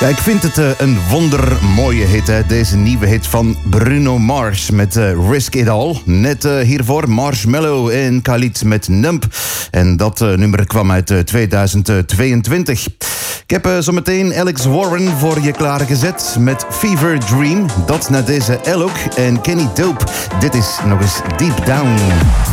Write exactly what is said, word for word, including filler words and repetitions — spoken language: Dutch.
Ja, ik vind het uh, een wondermooie hit, hè? Deze nieuwe hit van Bruno Mars met uh, Risk It All. Net uh, hiervoor Marshmello en Khalid met Numb. En dat uh, nummer kwam uit uh, tweeduizend tweeëntwintig. Ik heb uh, zometeen Alex Warren voor je klaargezet met Fever Dream. Dat na deze Alok en Kenny Dope. Dit is nog eens Deep Down.